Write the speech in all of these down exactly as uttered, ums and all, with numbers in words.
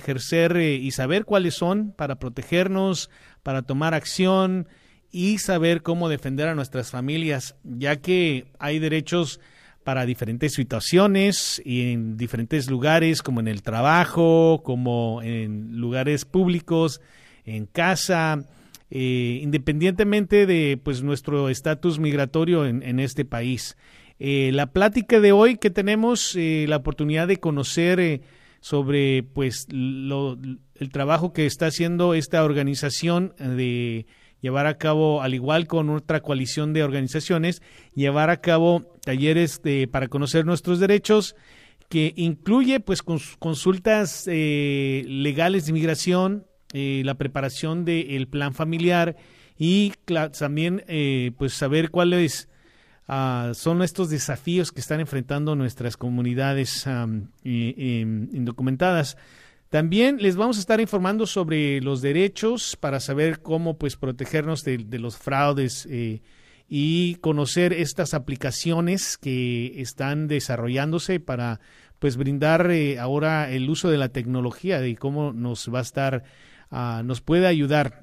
ejercer eh, y saber cuáles son para protegernos, para tomar acción y saber cómo defender a nuestras familias, ya que hay derechos para diferentes situaciones y en diferentes lugares, como en el trabajo, como en lugares públicos, en casa, eh, independientemente de pues nuestro estatus migratorio en, en este país. Eh, la plática de hoy que tenemos eh, la oportunidad de conocer eh, sobre pues lo, el trabajo que está haciendo esta organización de llevar a cabo, al igual con otra coalición de organizaciones, llevar a cabo talleres de, para conocer nuestros derechos, que incluye pues cons- consultas eh, legales de inmigración, eh, la preparación del plan familiar y cl- también eh, pues saber cuáles uh, son estos desafíos que están enfrentando nuestras comunidades um, y, y, indocumentadas. También les vamos a estar informando sobre los derechos para saber cómo pues protegernos de, de los fraudes eh, y conocer estas aplicaciones que están desarrollándose para pues brindar eh, ahora el uso de la tecnología y cómo nos va a estar, uh, nos puede ayudar.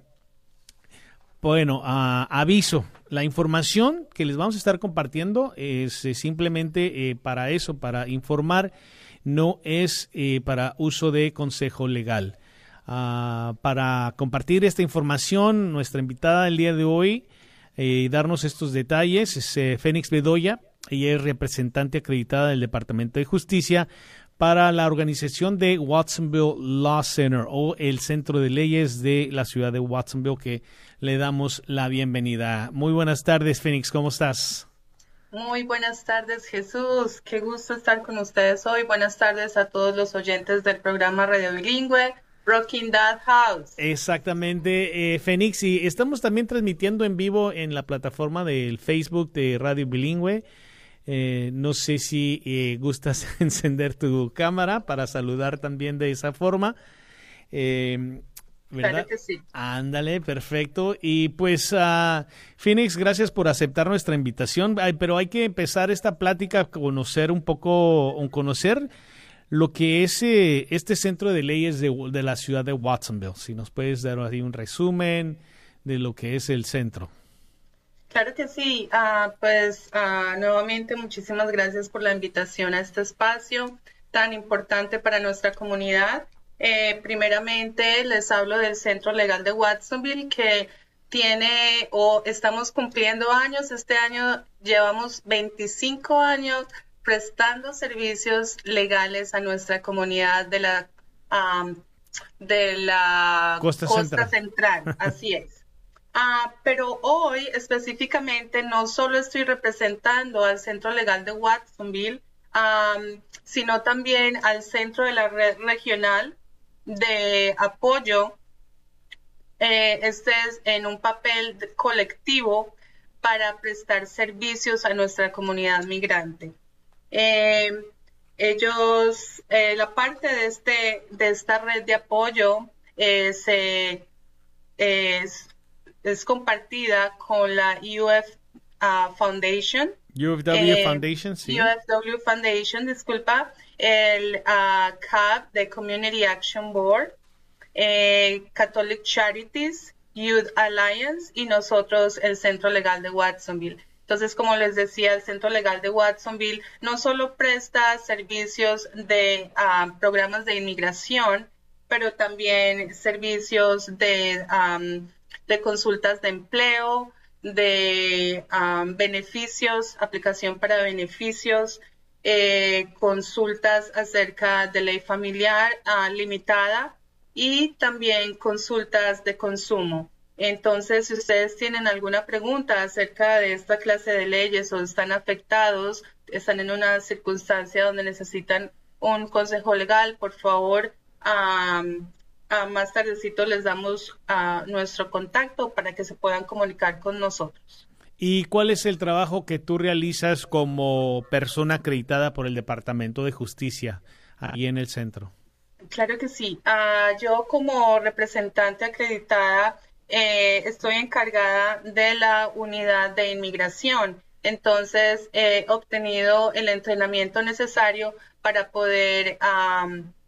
Bueno, uh, aviso, la información que les vamos a estar compartiendo es eh, simplemente eh, para eso, para informar. No es eh, para uso de consejo legal. Uh, para compartir esta información, nuestra invitada del día de hoy y eh, darnos estos detalles es eh, Fénix Bedoya. Ella es representante acreditada del Departamento de Justicia para la organización de Watsonville Law Center o el Centro de Leyes de la ciudad de Watsonville, que le damos la bienvenida. Muy buenas tardes, Fénix, ¿cómo estás? Muy buenas tardes, Jesús. Qué gusto estar con ustedes hoy. Buenas tardes a todos los oyentes del programa Radio Bilingüe, Rocking That House. Exactamente, eh, Fénix. Y estamos también transmitiendo en vivo en la plataforma del Facebook de Radio Bilingüe. Eh, no sé si eh, gustas encender tu cámara para saludar también de esa forma. Eh, ¿verdad? Claro que sí. Ándale, perfecto. Y pues, uh, Fénix, gracias por aceptar nuestra invitación. Ay, pero hay que empezar esta plática a conocer un poco, a conocer lo que es eh, este centro de leyes de, de la ciudad de Watsonville. Si nos puedes dar ahí un resumen de lo que es el centro. Claro que sí. Uh, pues, uh, nuevamente, muchísimas gracias por la invitación a este espacio tan importante para nuestra comunidad. Eh, primeramente les hablo del Centro Legal de Watsonville, que tiene o estamos cumpliendo años. Este año llevamos veinticinco años prestando servicios legales a nuestra comunidad de la um, de la Costa, Costa Central. Central. Así es. Uh, pero hoy específicamente no solo estoy representando al Centro Legal de Watsonville, um, sino también al Centro de la Red Regional de Apoyo. Eh, este es en un papel colectivo para prestar servicios a nuestra comunidad migrante. Eh, ellos, eh, la parte de, este, de esta red de apoyo eh, se, es, es compartida con la U F uh, Foundation. U F W eh, Foundation, sí. U F W Foundation, disculpa. El uh, C A B de Community Action Board, eh, Catholic Charities, Youth Alliance y nosotros el Centro Legal de Watsonville. Entonces, como les decía, el Centro Legal de Watsonville no solo presta servicios de uh, programas de inmigración, pero también servicios de, um, de consultas de empleo, de um, beneficios, aplicación para beneficios, Eh, consultas acerca de ley familiar uh, limitada y también consultas de consumo. Entonces, si ustedes tienen alguna pregunta acerca de esta clase de leyes o están afectados, están en una circunstancia donde necesitan un consejo legal, por favor, um, uh, más tardecito les damos uh, nuestro contacto para que se puedan comunicar con nosotros. ¿Y cuál es el trabajo que tú realizas como persona acreditada por el Departamento de Justicia ahí en el centro? Claro que sí. Uh, yo como representante acreditada eh, estoy encargada de la unidad de inmigración. Entonces he obtenido el entrenamiento necesario para poder um,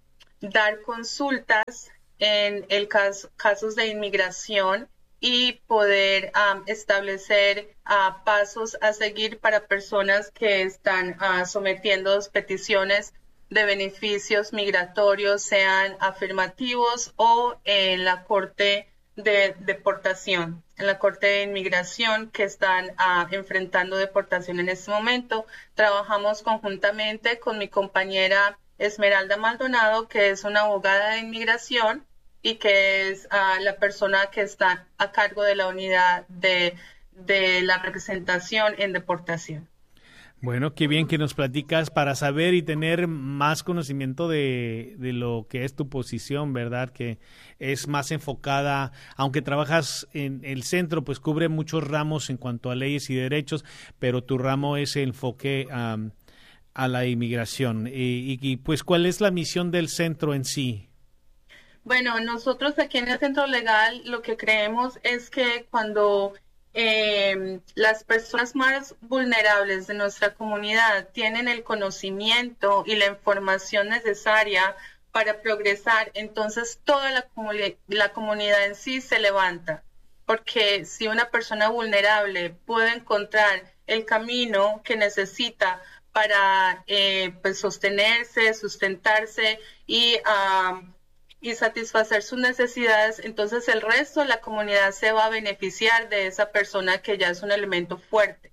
dar consultas en el caso, casos de inmigración y poder um, establecer uh, pasos a seguir para personas que están uh, sometiendo peticiones de beneficios migratorios, sean afirmativos o en la Corte de Deportación, en la Corte de Inmigración, que están uh, enfrentando deportación en este momento. Trabajamos conjuntamente con mi compañera Esmeralda Maldonado, que es una abogada de inmigración y que es uh, la persona que está a cargo de la unidad de, de la representación en deportación. Bueno, qué bien que nos platicas para saber y tener más conocimiento de, de lo que es tu posición, ¿verdad? Que es más enfocada, aunque trabajas en el centro, pues cubre muchos ramos en cuanto a leyes y derechos, pero tu ramo es el enfoque um, a la inmigración. Y, y pues, ¿cuál es la misión del centro en sí? Bueno, nosotros aquí en el Centro Legal lo que creemos es que cuando eh, las personas más vulnerables de nuestra comunidad tienen el conocimiento y la información necesaria para progresar, entonces toda la, comuni- la comunidad en sí se levanta. Porque si una persona vulnerable puede encontrar el camino que necesita para eh, pues sostenerse, sustentarse y um, y satisfacer sus necesidades, entonces el resto de la comunidad se va a beneficiar de esa persona que ya es un elemento fuerte.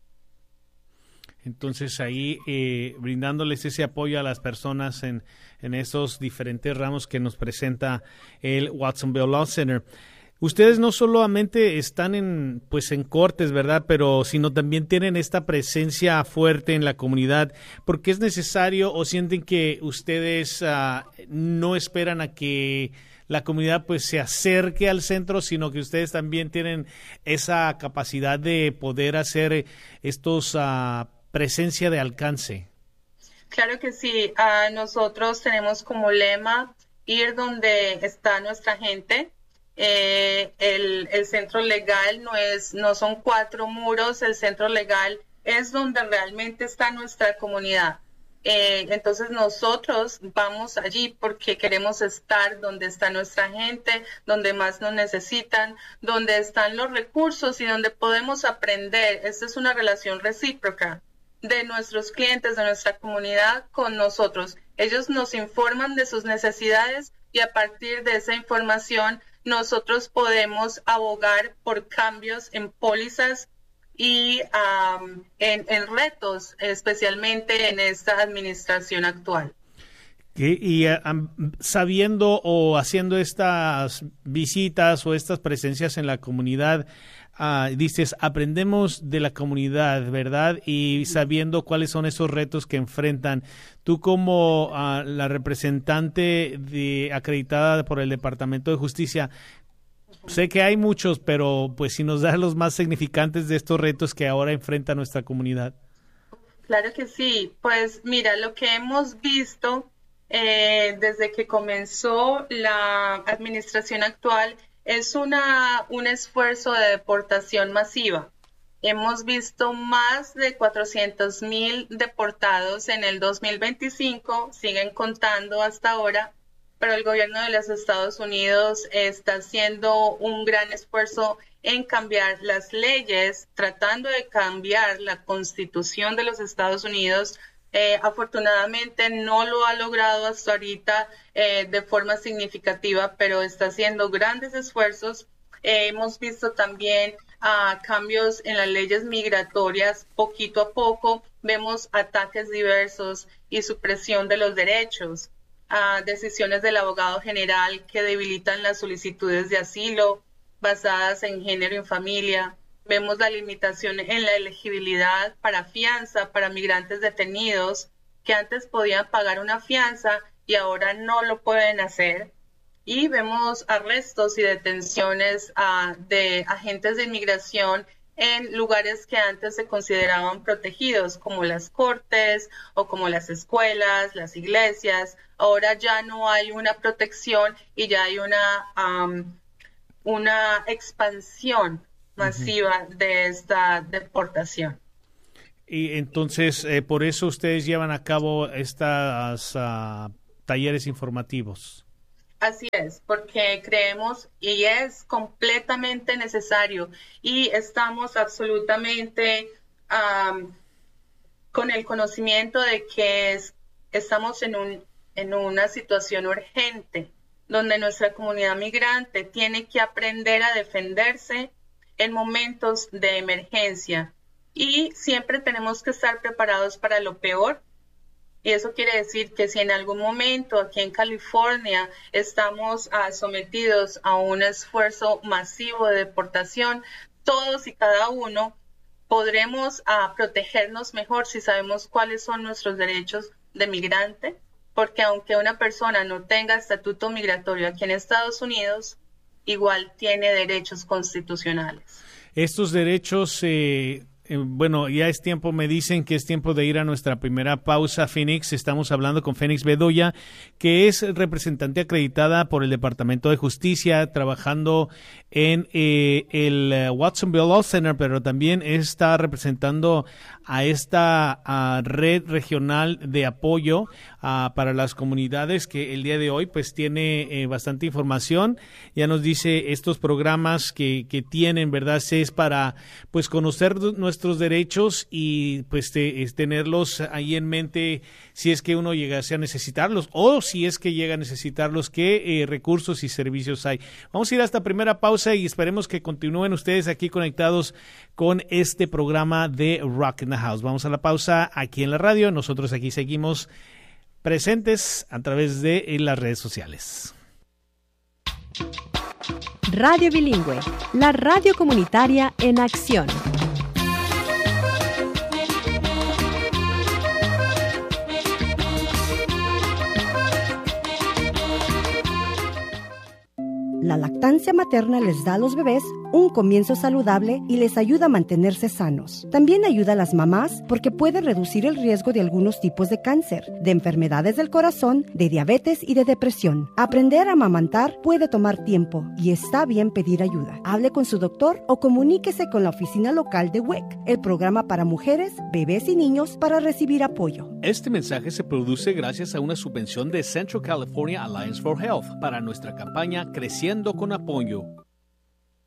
Entonces ahí eh, brindándoles ese apoyo a las personas en, en esos diferentes ramos que nos presenta el Watsonville Law Center. Ustedes no solamente están en pues en cortes, ¿verdad? Pero sino también tienen esta presencia fuerte en la comunidad. ¿Por qué es necesario o sienten que ustedes uh, no esperan a que la comunidad pues se acerque al centro, sino que ustedes también tienen esa capacidad de poder hacer estos uh, presencia de alcance? Claro que sí. Uh, nosotros tenemos como lema ir donde está nuestra gente. Eh, el, el centro legal no es, no son cuatro muros, el centro legal es donde realmente está nuestra comunidad. Eh, entonces nosotros vamos allí porque queremos estar donde está nuestra gente, donde más nos necesitan, donde están los recursos y donde podemos aprender. Esta es una relación recíproca de nuestros clientes, de nuestra comunidad con nosotros. Ellos nos informan de sus necesidades y a partir de esa información nosotros podemos abogar por cambios en pólizas y um, en, en retos, especialmente en esta administración actual. Y um, sabiendo o haciendo estas visitas o estas presencias en la comunidad, uh, dices, aprendemos de la comunidad, ¿verdad? Y sabiendo cuáles son esos retos que enfrentan. Tú como uh, la representante de, acreditada por el Departamento de Justicia, sé que hay muchos, pero pues si nos das los más significantes de estos retos que ahora enfrenta nuestra comunidad. Claro que sí. Pues mira, lo que hemos visto eh, desde que comenzó la administración actual es una, un esfuerzo de deportación masiva. Hemos visto más de cuatrocientos mil deportados en el dos mil veinticinco, siguen contando hasta ahora, pero el gobierno de los Estados Unidos está haciendo un gran esfuerzo en cambiar las leyes, tratando de cambiar la Constitución de los Estados Unidos. Eh, afortunadamente no lo ha logrado hasta ahorita eh, de forma significativa, pero está haciendo grandes esfuerzos. Eh, hemos visto también uh, cambios en las leyes migratorias poquito a poco. Vemos ataques diversos y supresión de los derechos. Uh, decisiones del abogado general que debilitan las solicitudes de asilo basadas en género y familia. Vemos la limitación en la elegibilidad para fianza para migrantes detenidos que antes podían pagar una fianza y ahora no lo pueden hacer. Y vemos arrestos y detenciones uh, de agentes de inmigración en lugares que antes se consideraban protegidos, como las cortes o como las escuelas, las iglesias. Ahora ya no hay una protección y ya hay una, um, una expansión masiva uh-huh. de esta deportación. Y entonces, eh, por eso ustedes llevan a cabo estas uh, talleres informativos. Así es, porque creemos y es completamente necesario y estamos absolutamente um, con el conocimiento de que es, estamos en, un, en una situación urgente donde nuestra comunidad migrante tiene que aprender a defenderse en momentos de emergencia y siempre tenemos que estar preparados para lo peor. Y eso quiere decir que si en algún momento aquí en California estamos uh, sometidos a un esfuerzo masivo de deportación, todos y cada uno podremos uh, protegernos mejor si sabemos cuáles son nuestros derechos de migrante, porque aunque una persona no tenga estatuto migratorio aquí en Estados Unidos, igual tiene derechos constitucionales. Estos derechos... Eh... Bueno, ya es tiempo, me dicen que es tiempo de ir a nuestra primera pausa, Phoenix. Estamos hablando con Phoenix Bedoya, que es representante acreditada por el Departamento de Justicia, trabajando en eh, el Watsonville Law Center, pero también está representando a esta a red regional de apoyo a, para las comunidades, que el día de hoy pues tiene eh, bastante información. Ya nos dice estos programas que, que tienen, ¿verdad? Es para pues conocer nuestros nuestros derechos y pues te, es tenerlos ahí en mente si es que uno llegase a necesitarlos o si es que llega a necesitarlos, qué eh, recursos y servicios hay. Vamos a ir a esta primera pausa y esperemos que continúen ustedes aquí conectados con este programa de Rock in the House. Vamos a la pausa aquí en la radio. Nosotros aquí seguimos presentes a través de las redes sociales. Radio Bilingüe, la radio comunitaria en acción. La lactancia materna les da a los bebés un comienzo saludable y les ayuda a mantenerse sanos. También ayuda a las mamás porque puede reducir el riesgo de algunos tipos de cáncer, de enfermedades del corazón, de diabetes y de depresión. Aprender a amamantar puede tomar tiempo y está bien pedir ayuda. Hable con su doctor o comuníquese con la oficina local de W E C, el programa para mujeres, bebés y niños, para recibir apoyo. Este mensaje se produce gracias a una subvención de Central California Alliance for Health para nuestra campaña Creciendo con Apoyo.